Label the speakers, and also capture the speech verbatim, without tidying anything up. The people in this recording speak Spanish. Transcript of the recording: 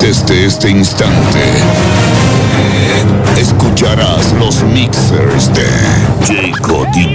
Speaker 1: Desde este instante, eh, escucharás los mixers de Jacob D